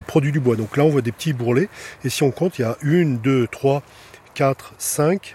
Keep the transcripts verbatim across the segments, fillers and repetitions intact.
produit du bois. Donc là, on voit des petits bourrelets. Et si on compte, il y a une, deux, trois, quatre, cinq,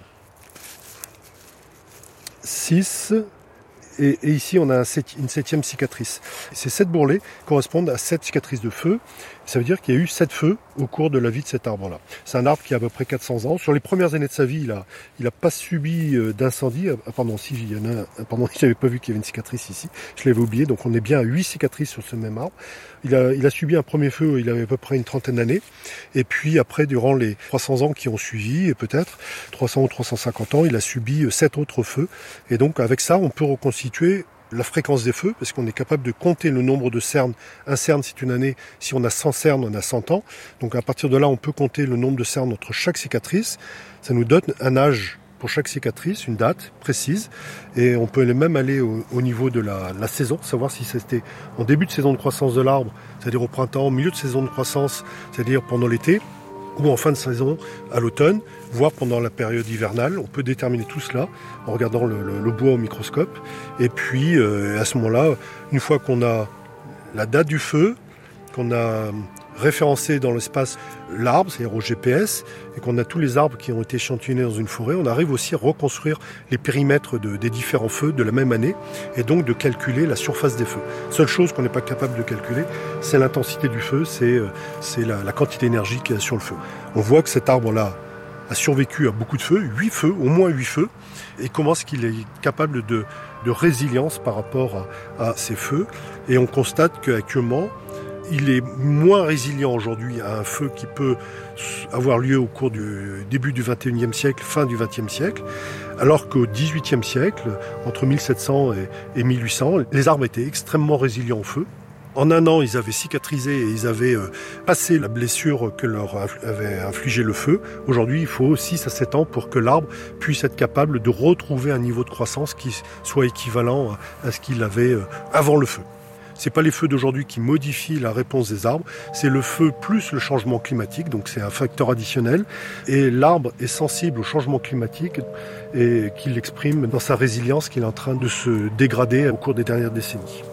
six... Et, et ici, on a un sept, une septième cicatrice. Ces sept bourrelets correspondent à sept cicatrices de feu. Ça veut dire qu'il y a eu sept feux au cours de la vie de cet arbre-là. C'est un arbre qui a à peu près quatre cents ans. Sur les premières années de sa vie, il a, il a pas subi d'incendie. Ah, pardon, si, il y en a un, pardon, je n'avais pas vu qu'il y avait une cicatrice ici. Je l'avais oublié. Donc, on est bien à huit cicatrices sur ce même arbre. Il a, il a subi un premier feu, il avait à peu près une trentaine d'années. Et puis, après, durant les trois cents ans qui ont suivi, et peut-être trois cents ou trois cent cinquante ans, il a subi sept autres feux. Et donc, avec ça, on peut reconstituer la fréquence des feux, parce qu'on est capable de compter le nombre de cernes. Un cerne, c'est une année. Si on a cent cernes, on a cent ans. Donc à partir de là, on peut compter le nombre de cernes entre chaque cicatrice. Ça nous donne un âge pour chaque cicatrice, une date précise. Et on peut même aller au, au niveau de la, la saison, savoir si c'était en début de saison de croissance de l'arbre, c'est-à-dire au printemps, au milieu de saison de croissance, c'est-à-dire pendant l'été, ou en fin de saison à l'automne, voire pendant la période hivernale. On peut déterminer tout cela en regardant le, le, le bois au microscope. Et puis, euh, à ce moment-là, une fois qu'on a la date du feu, qu'on a référencé dans l'espace l'arbre, c'est-à-dire au G P S, et qu'on a tous les arbres qui ont été échantillonnés dans une forêt, on arrive aussi à reconstruire les périmètres de, des différents feux de la même année, et donc de calculer la surface des feux. Seule chose qu'on n'est pas capable de calculer, c'est l'intensité du feu, c'est, c'est la, la quantité d'énergie qu'il y a sur le feu. On voit que cet arbre-là a survécu à beaucoup de feux, huit feux, au moins huit feux, et comment est-ce qu'il est capable de, de résilience par rapport à, à ces feux. Et on constate qu'actuellement, il est moins résilient aujourd'hui à un feu qui peut avoir lieu au cours du début du vingt et unième siècle, fin du vingtième siècle, alors qu'au dix-huitième siècle, entre mille sept cents et, et mille huit cents, les arbres étaient extrêmement résilients au feu. En un an, ils avaient cicatrisé et ils avaient euh, passé la blessure que leur avait infligé le feu. Aujourd'hui, il faut six à sept ans pour que l'arbre puisse être capable de retrouver un niveau de croissance qui soit équivalent à ce qu'il avait euh, avant le feu. C'est pas les feux d'aujourd'hui qui modifient la réponse des arbres, c'est le feu plus le changement climatique, donc c'est un facteur additionnel. Et l'arbre est sensible au changement climatique et qu'il exprime dans sa résilience qu'il est en train de se dégrader au cours des dernières décennies.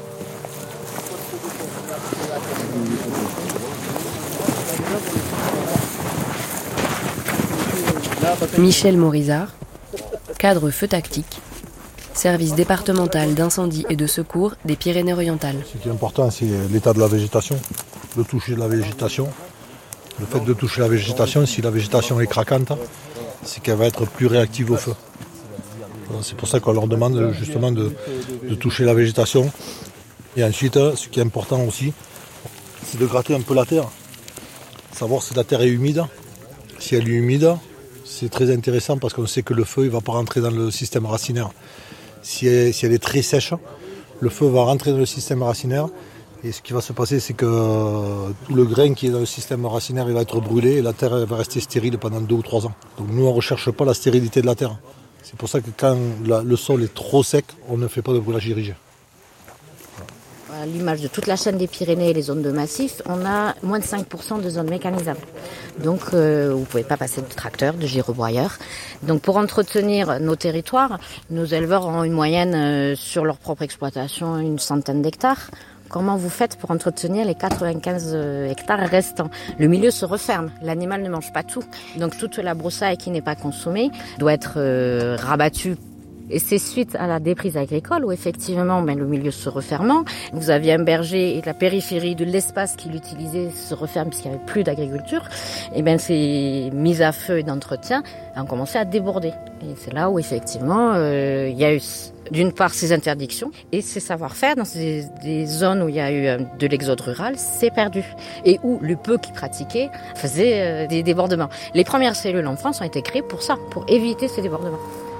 Michel Morizard, cadre feu tactique, service départemental d'incendie et de secours des Pyrénées-Orientales. Ce qui est important, c'est l'état de la végétation, le toucher de la végétation. Le fait de toucher la végétation, si la végétation est craquante, c'est qu'elle va être plus réactive au feu. C'est pour ça qu'on leur demande justement de, de toucher la végétation. Et ensuite, ce qui est important aussi, c'est de gratter un peu la terre. Savoir si la terre est humide. Si elle est humide, c'est très intéressant parce qu'on sait que le feu ne va pas rentrer dans le système racinaire. Si elle, si elle est très sèche, le feu va rentrer dans le système racinaire. Et ce qui va se passer, c'est que tout le grain qui est dans le système racinaire il va être brûlé et la terre elle va rester stérile pendant deux ou trois ans. Donc nous, on ne recherche pas la stérilité de la terre. C'est pour ça que quand la, le sol est trop sec, on ne fait pas de brûlage dirigé. À l'image de toute la chaîne des Pyrénées et les zones de massif, on a moins de cinq pour cent de zones mécanisables. Donc euh, vous ne pouvez pas passer de tracteur, de gyrobroyeur. Donc pour entretenir nos territoires, nos éleveurs ont une moyenne euh, sur leur propre exploitation une centaine d'hectares. Comment vous faites pour entretenir les quatre-vingt-quinze hectares restants? Le milieu se referme, l'animal ne mange pas tout. Donc toute la broussaille qui n'est pas consommée doit être euh, rabattue. Et c'est suite à la déprise agricole où effectivement ben, le milieu se refermant, vous aviez un berger et la périphérie de l'espace qu'il utilisait se referme puisqu'il n'y avait plus d'agriculture, et bien ces mises à feu et d'entretien ont commencé à déborder. Et c'est là où effectivement euh, il y a eu d'une part ces interdictions et ces savoir-faire dans ces, des zones où il y a eu euh, de l'exode rural, c'est perdu. Et où le peu qui pratiquait faisait euh, des débordements. Les premières cellules en France ont été créées pour ça, pour éviter ces débordements.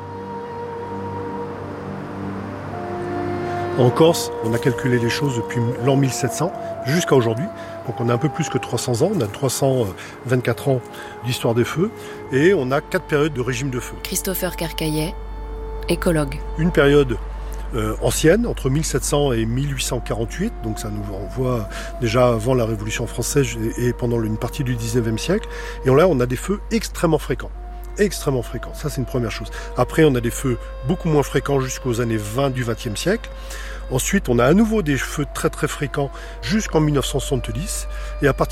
En Corse, on a calculé les choses depuis l'an mille sept cents jusqu'à aujourd'hui. Donc on a un peu plus que trois cents ans, on a trois cent vingt-quatre ans d'histoire des feux et on a quatre périodes de régime de feu. Christopher Carcaillet, écologue. Une période euh, ancienne, entre mille sept cents et mille huit cent quarante-huit, donc ça nous renvoie déjà avant la Révolution française et pendant une partie du dix-neuvième siècle. Et là, on a des feux extrêmement fréquents. extrêmement fréquents, ça c'est une première chose. Après on a des feux beaucoup moins fréquents jusqu'aux années vingt du vingtième siècle. Ensuite on a à nouveau des feux très très fréquents jusqu'en mille neuf cent soixante-dix et à partir